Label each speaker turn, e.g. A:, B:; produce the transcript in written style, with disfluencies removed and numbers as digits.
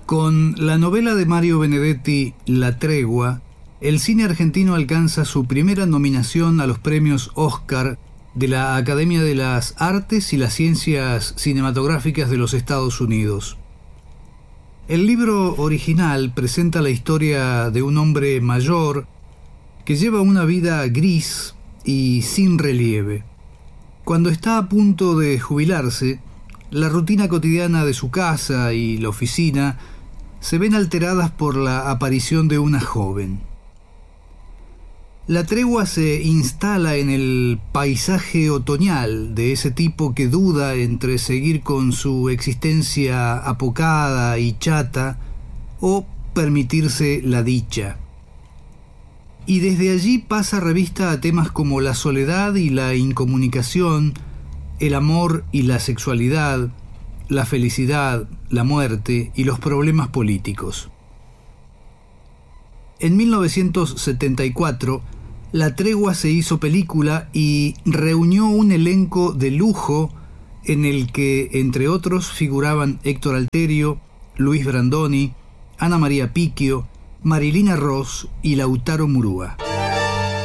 A: Con la novela de Mario Benedetti, La Tregua, el cine argentino alcanza su primera nominación a los premios Oscar de la Academia de las Artes y las Ciencias Cinematográficas de los Estados Unidos. El libro original presenta la historia de un hombre mayor que lleva una vida gris y sin relieve. Cuando está a punto de jubilarse, la rutina cotidiana de su casa y la oficina se ven alteradas por la aparición de una joven. La Tregua se instala en el paisaje otoñal de ese tipo que duda entre seguir con su existencia apocada y chata o permitirse la dicha. Y desde allí pasa revista a temas como la soledad y la incomunicación, el amor y la sexualidad, la felicidad, la muerte y los problemas políticos. En 1974, La Tregua se hizo película y reunió un elenco de lujo en el que, entre otros, figuraban Héctor Alterio, Luis Brandoni, Ana María Picchio, Marilina Ross y Lautaro Murúa.